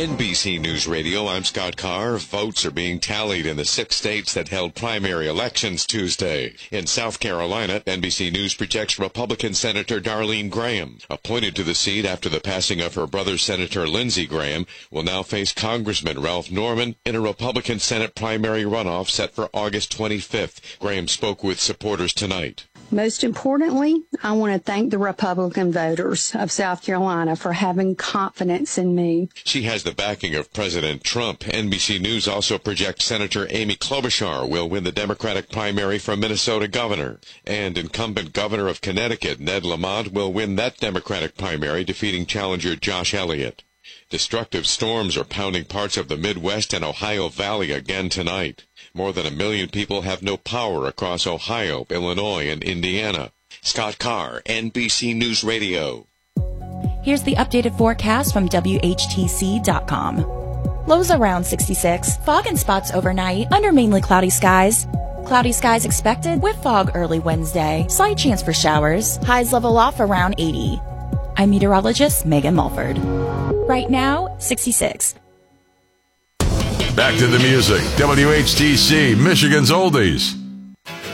NBC News Radio, I'm Scott Carr. Votes are being tallied in the 6 states that held primary elections Tuesday. In South Carolina, NBC News projects Republican Senator Darlene Graham, appointed to the seat after the passing of her brother Senator Lindsey Graham, will now face Congressman Ralph Norman in a Republican Senate primary runoff set for August 25th. Graham spoke with supporters tonight. Most importantly, I want to thank the Republican voters of South Carolina for having confidence in me. She has the backing of President Trump. NBC News also projects Senator Amy Klobuchar will win the Democratic primary for Minnesota governor. And incumbent governor of Connecticut, Ned Lamont, will win that Democratic primary, defeating challenger Josh Elliott. Destructive storms are pounding parts of the Midwest and Ohio Valley again tonight. More than 1 million people have no power across Ohio, Illinois, and Indiana. Scott Carr, NBC News Radio. Here's the updated forecast from WHTC.com. Lows around 66, fog in spots overnight, under mainly cloudy skies. Cloudy skies expected with fog early Wednesday. Slight chance for showers. Highs level off around 80. I'm meteorologist Megan Mulford. Right now, 66. Back to the music. WHTC, Michigan's Oldies.